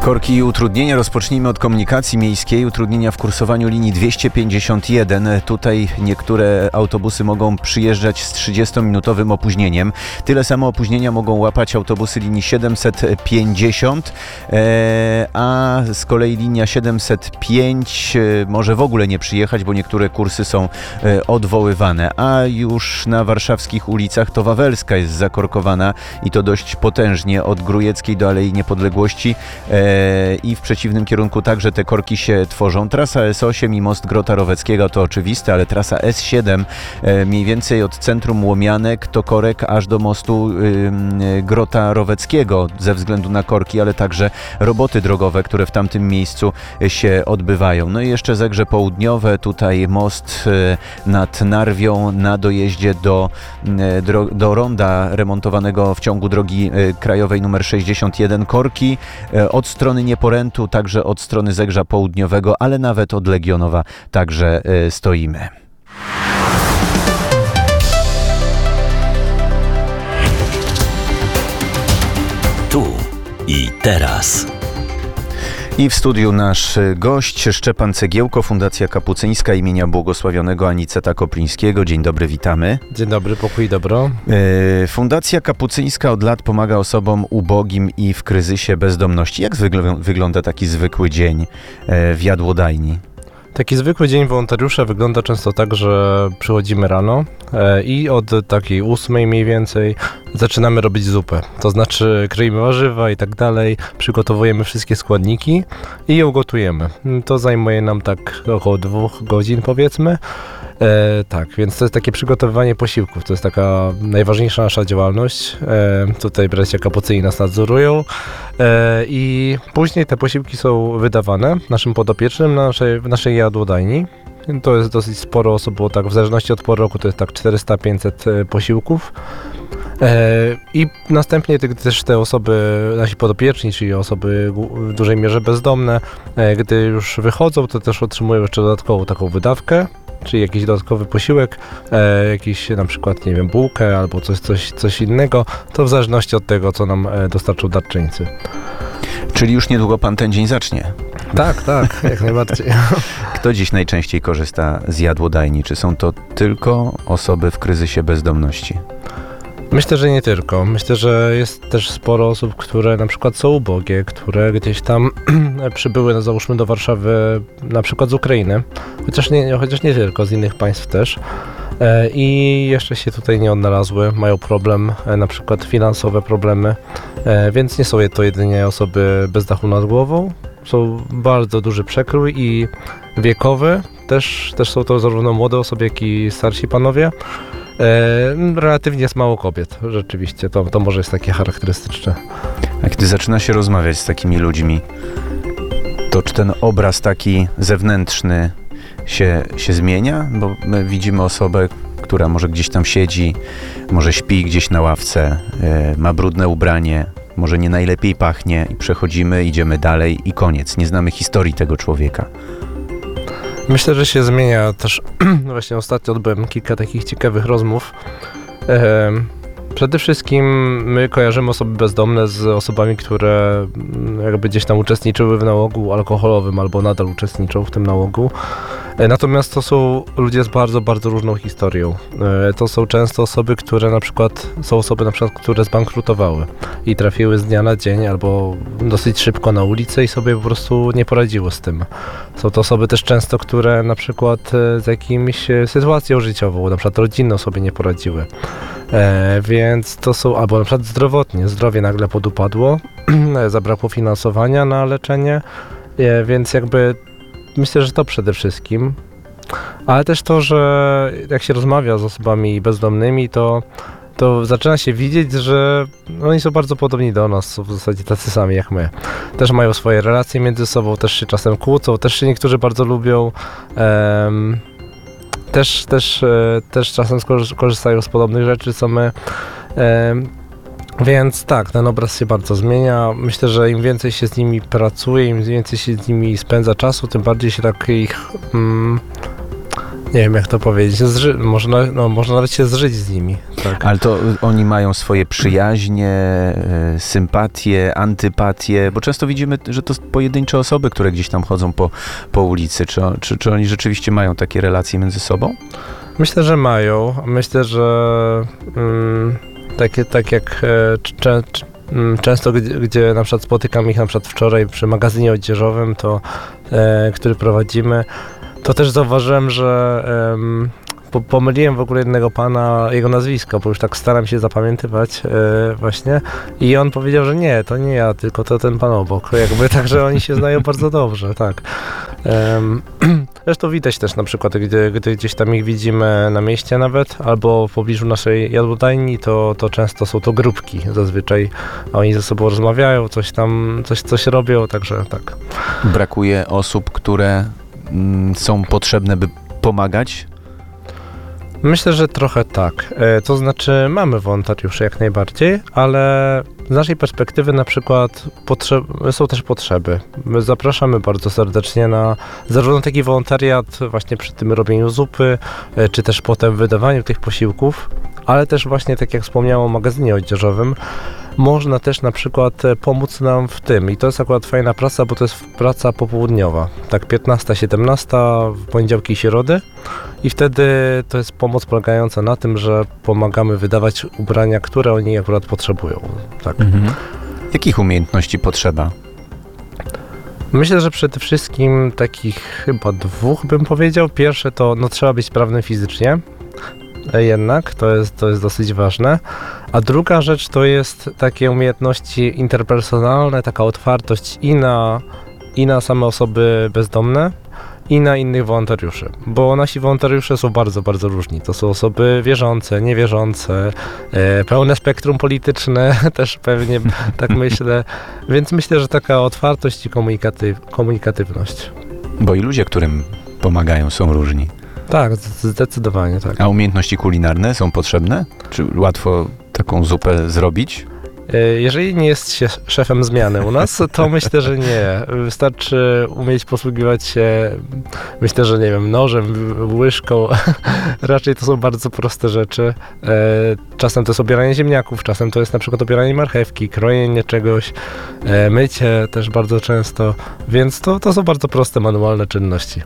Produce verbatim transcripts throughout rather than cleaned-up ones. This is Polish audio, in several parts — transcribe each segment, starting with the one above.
Korki i utrudnienia. Rozpocznijmy od komunikacji miejskiej. Utrudnienia w kursowaniu linii dwieście pięćdziesiąt jeden. Tutaj niektóre autobusy mogą przyjeżdżać z trzydziestominutowym opóźnieniem. Tyle samo opóźnienia mogą łapać autobusy linii siedemset pięćdziesiąt, a z kolei linia siedemset pięć może w ogóle nie przyjechać, bo niektóre kursy są odwoływane. A już na warszawskich ulicach to Wawelska jest zakorkowana i to dość potężnie od Grójeckiej do Alei Niepodległości. I w przeciwnym kierunku także te korki się tworzą. Trasa S osiem i most Grota Roweckiego to oczywiste, ale trasa S siedem mniej więcej od centrum Łomianek to korek aż do mostu Grota Roweckiego ze względu na korki, ale także roboty drogowe, które w tamtym miejscu się odbywają. No i jeszcze Zegrze Południowe, tutaj most nad Narwią na dojeździe do, do ronda remontowanego w ciągu drogi krajowej numer sześćdziesiąt jeden. Korki od strony Nieporętu, także od strony Zegrza Południowego, ale nawet od Legionowa także stoimy. Tu i teraz. I w studiu nasz gość Szczepan Cegiełko, Fundacja Kapucyńska imienia błogosławionego Aniceta Koplińskiego. Dzień dobry, witamy. Dzień dobry, pokój i dobro. Fundacja Kapucyńska od lat pomaga osobom ubogim i w kryzysie bezdomności. Jak wygl- wygląda taki zwykły dzień w jadłodajni? Taki zwykły dzień wolontariusza wygląda często tak, że przychodzimy rano e, i od takiej ósmej mniej więcej zaczynamy robić zupę. To znaczy kroimy warzywa i tak dalej, przygotowujemy wszystkie składniki i ją gotujemy. To zajmuje nam tak około dwóch godzin powiedzmy. E, tak, więc to jest takie przygotowywanie posiłków, to jest taka najważniejsza nasza działalność. E, tutaj bracia kapucyni nas nadzorują e, i później te posiłki są wydawane naszym podopiecznym na naszej, w naszej jadłodajni. To jest dosyć sporo osób, bo tak w zależności od pory roku to jest tak czterysta pięćset posiłków. E, I następnie te, też te osoby, nasi podopieczni, czyli osoby w dużej mierze bezdomne, e, gdy już wychodzą, to też otrzymują jeszcze dodatkową taką wydawkę, czyli jakiś dodatkowy posiłek, e, jakiś na przykład, nie wiem, bułkę albo coś, coś, coś innego, to w zależności od tego, co nam e, dostarczą darczyńcy. Czyli już niedługo pan ten dzień zacznie. Tak, tak, jak najbardziej. Kto dziś najczęściej korzysta z jadłodajni? Czy są to tylko osoby w kryzysie bezdomności? Myślę, że nie tylko. Myślę, że jest też sporo osób, które na przykład są ubogie, które gdzieś tam przybyły, no załóżmy, do Warszawy na przykład z Ukrainy, chociaż nie, chociaż nie tylko, z innych państw też. I jeszcze się tutaj nie odnalazły, mają problem, na przykład finansowe problemy, więc nie są to jedynie osoby bez dachu nad głową. Są bardzo duży przekrój i wiekowy, też, też są to zarówno młode osoby, jak i starsi panowie. E, relatywnie jest mało kobiet, rzeczywiście, to, to może jest takie charakterystyczne. A kiedy zaczyna się rozmawiać z takimi ludźmi, to czy ten obraz taki zewnętrzny się, się zmienia? Bo my widzimy osobę, która może gdzieś tam siedzi, może śpi gdzieś na ławce, e, ma brudne ubranie, może nie najlepiej pachnie i przechodzimy, idziemy dalej i koniec. Nie znamy historii tego człowieka. Myślę, że się zmienia też. Właśnie ostatnio odbyłem kilka takich ciekawych rozmów. E, przede wszystkim my kojarzymy osoby bezdomne z osobami, które jakby gdzieś tam uczestniczyły w nałogu alkoholowym albo nadal uczestniczą w tym nałogu. E, natomiast to są ludzie z bardzo, bardzo różną historią. E, to są często osoby, które na przykład, są osoby na przykład, które zbankrutowały i trafiły z dnia na dzień albo dosyć szybko na ulicę i sobie po prostu nie poradziły z tym. Są to osoby też często, które na przykład z jakimś sytuacją życiową, na przykład rodzinną sobie nie poradziły. E, więc to są, albo na przykład zdrowotnie, zdrowie nagle podupadło, zabrakło finansowania na leczenie, e, więc jakby myślę, że to przede wszystkim. Ale też to, że jak się rozmawia z osobami bezdomnymi, to to zaczyna się widzieć, że oni są bardzo podobni do nas, są w zasadzie tacy sami jak my. Też mają swoje relacje między sobą, też się czasem kłócą, też się niektórzy bardzo lubią. Um, też, też, e, też czasem korzystają z podobnych rzeczy, co my. Um, Więc tak, ten obraz się bardzo zmienia. Myślę, że im więcej się z nimi pracuje, im więcej się z nimi spędza czasu, tym bardziej się tak ich... Mm, Nie wiem, jak to powiedzieć. Zży- można, no, można nawet się zżyć z nimi. Tak. Ale to oni mają swoje przyjaźnie, e, sympatie, antypatie, bo często widzimy, że to pojedyncze osoby, które gdzieś tam chodzą po, po ulicy. Czy, czy, czy oni rzeczywiście mają takie relacje między sobą? Myślę, że mają. Myślę, że mm, takie, tak jak e, cze, cze, mm, często, gdzie, gdzie na przykład spotykam ich na przykład wczoraj przy magazynie odzieżowym, to, e, który prowadzimy, to też zauważyłem, że em, po, pomyliłem w ogóle jednego pana, jego nazwisko, bo już tak staram się zapamiętywać e, właśnie i on powiedział, że nie, to nie ja, tylko to ten pan obok. Jakby także oni się znają bardzo dobrze, tak. Em, Zresztą widać też na przykład, gdy, gdy gdzieś tam ich widzimy na mieście nawet, albo w pobliżu naszej jadłodajni, to, to często są to grupki zazwyczaj. Oni ze sobą rozmawiają, coś tam, coś, coś robią, także tak. Brakuje osób, które mm, są potrzebne, by pomagać? Myślę, że trochę tak. E, To znaczy mamy wolontariuszy jak najbardziej, ale z naszej perspektywy na przykład potrze- są też potrzeby. My zapraszamy bardzo serdecznie na zarówno taki wolontariat właśnie przy tym robieniu zupy, e, czy też potem wydawaniu tych posiłków, ale też właśnie tak jak wspomniałem o magazynie odzieżowym, można też na przykład e, pomóc nam w tym i to jest akurat fajna praca, bo to jest praca popołudniowa, tak piętnasta siedemnasta w poniedziałki i środy i wtedy to jest pomoc polegająca na tym, że pomagamy wydawać ubrania, które oni akurat potrzebują. Tak. Mhm. Jakich umiejętności potrzeba? Myślę, że przede wszystkim takich chyba dwóch bym powiedział. Pierwsze to no, trzeba być sprawnym fizycznie. Jednak to jest, to jest dosyć ważne. A druga rzecz to jest takie umiejętności interpersonalne, taka otwartość i na, i na same osoby bezdomne, i na innych wolontariuszy, bo nasi wolontariusze są bardzo, bardzo różni. To są osoby wierzące, niewierzące, e, pełne spektrum polityczne, też pewnie tak myślę, więc myślę, że taka otwartość i komunikatyw- komunikatywność. Bo i ludzie, którym pomagają, są różni. Tak, zdecydowanie tak. A umiejętności kulinarne są potrzebne? Czy łatwo taką zupę zrobić? Jeżeli nie jest się szefem zmiany u nas, to myślę, że nie. Wystarczy umieć posługiwać się, myślę, że nie wiem, nożem, łyżką. Raczej to są bardzo proste rzeczy. Czasem to jest obieranie ziemniaków, czasem to jest na przykład obieranie marchewki, krojenie czegoś, mycie też bardzo często, więc to, to są bardzo proste manualne czynności.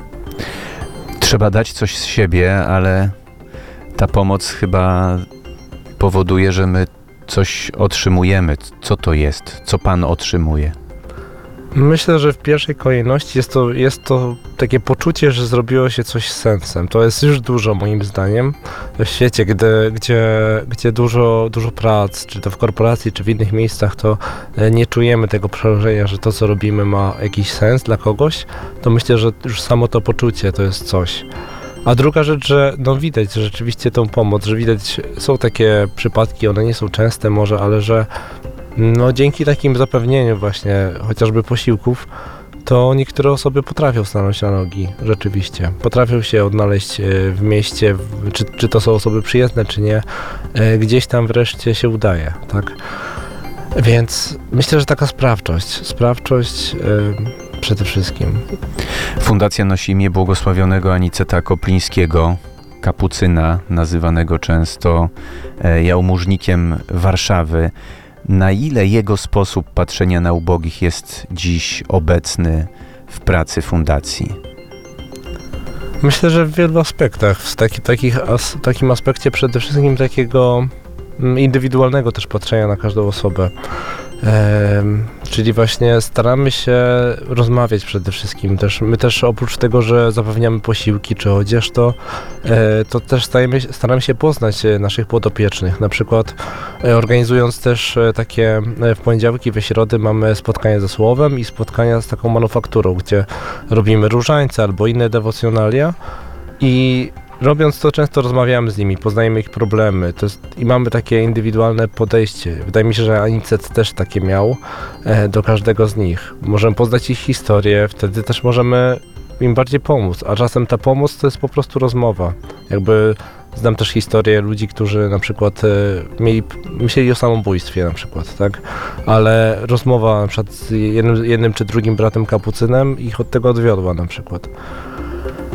Trzeba dać coś z siebie, ale ta pomoc chyba powoduje, że my coś otrzymujemy. Co to jest? Co Pan otrzymuje? Myślę, że w pierwszej kolejności jest to, jest to takie poczucie, że zrobiło się coś z sensem. To jest już dużo moim zdaniem w świecie, gdy, gdzie, gdzie dużo, dużo prac, czy to w korporacji, czy w innych miejscach, to nie czujemy tego przełożenia, że to, co robimy, ma jakiś sens dla kogoś, to myślę, że już samo to poczucie to jest coś. A druga rzecz, że no widać rzeczywiście tą pomoc, że widać, są takie przypadki, one nie są częste może, ale że no dzięki takim zapewnieniu właśnie chociażby posiłków, to niektóre osoby potrafią stanąć na nogi, rzeczywiście. Potrafią się odnaleźć w mieście, czy, czy to są osoby przyjezdne, czy nie, gdzieś tam wreszcie się udaje, tak? Więc myślę, że taka sprawczość, sprawczość yy, przede wszystkim. Fundacja nosi imię błogosławionego Aniceta Koplińskiego, kapucyna, nazywanego często e, jałmużnikiem Warszawy. Na ile jego sposób patrzenia na ubogich jest dziś obecny w pracy fundacji? Myślę, że w wielu aspektach. W taki, takich, as, takim aspekcie przede wszystkim takiego indywidualnego też patrzenia na każdą osobę. Ehm, czyli właśnie staramy się rozmawiać przede wszystkim. Też, my też oprócz tego, że zapewniamy posiłki czy odzież, to, e, to też staramy, staramy się poznać naszych podopiecznych. Na przykład e, organizując też e, takie e, w poniedziałki, we środy mamy spotkania ze słowem i spotkania z taką manufakturą, gdzie robimy różańce albo inne dewocjonalia i robiąc to, często rozmawiamy z nimi, poznajemy ich problemy to jest, i mamy takie indywidualne podejście. Wydaje mi się, że Anicet też takie miał e, do każdego z nich. Możemy poznać ich historię, wtedy też możemy im bardziej pomóc, a czasem ta pomoc to jest po prostu rozmowa. Jakby znam też historię ludzi, którzy na przykład e, mieli, myśleli o samobójstwie na przykład, tak? Ale rozmowa na przykład z jednym, jednym czy drugim bratem kapucynem ich od tego odwiodła na przykład.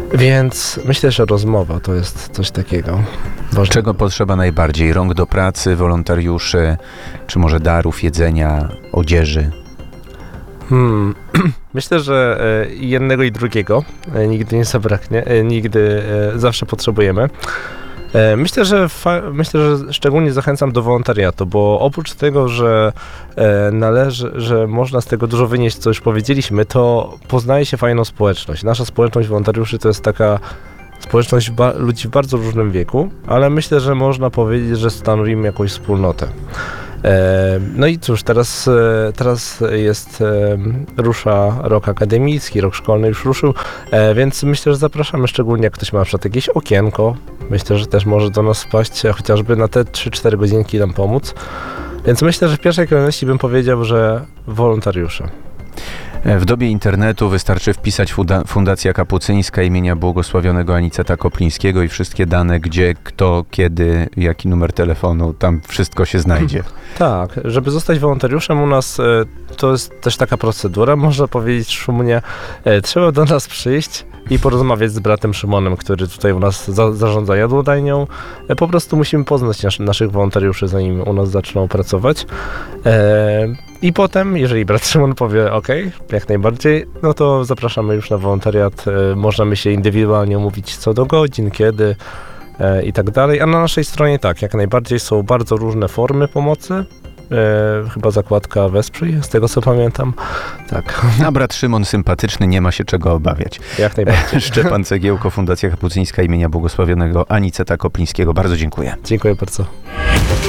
Więc myślę, że rozmowa to jest coś takiego. Ważne. Czego potrzeba najbardziej? Rąk do pracy, wolontariuszy, czy może darów, jedzenia, odzieży? Hmm. Myślę, że e, jednego i drugiego e, nigdy nie zabraknie, e, nigdy e, zawsze potrzebujemy. E, myślę, że fa- myślę, że szczególnie zachęcam do wolontariatu, bo oprócz tego, że e, należy, że można z tego dużo wynieść, co już powiedzieliśmy, to poznaje się fajną społeczność. Nasza społeczność wolontariuszy to jest taka społeczność ba- ludzi w bardzo różnym wieku, ale myślę, że można powiedzieć, że stanowimy jakąś wspólnotę. No i cóż, teraz, teraz jest, rusza rok akademicki, rok szkolny już ruszył, więc myślę, że zapraszamy, szczególnie jak ktoś ma na przykład jakieś okienko. Myślę, że też może do nas wpaść, chociażby na te trzy cztery godzinki nam pomóc. Więc myślę, że w pierwszej kolejności bym powiedział, że wolontariusze. W dobie internetu wystarczy wpisać funda- Fundacja Kapucyńska imienia błogosławionego Aniceta Koplińskiego i wszystkie dane, gdzie, kto, kiedy, jaki numer telefonu, tam wszystko się znajdzie. Tak, żeby zostać wolontariuszem u nas, to jest też taka procedura, można powiedzieć szumnie, trzeba do nas przyjść i porozmawiać z bratem Szymonem, który tutaj u nas za- zarządza jadłodajnią. Po prostu musimy poznać nas- naszych wolontariuszy, zanim u nas zaczną pracować. E- I potem, jeżeli brat Szymon powie OK, jak najbardziej, no to zapraszamy już na wolontariat. E- możemy się indywidualnie umówić co do godzin, kiedy e- i tak dalej. A na naszej stronie tak, jak najbardziej są bardzo różne formy pomocy. E, chyba zakładka Wesprzyj, z tego co pamiętam. Tak. A brat Szymon sympatyczny, nie ma się czego obawiać. Jak najbardziej. Szczepan Cegiełko, Fundacja Kapucyńska imienia błogosławionego Aniceta Koplińskiego. Bardzo dziękuję. Dziękuję bardzo.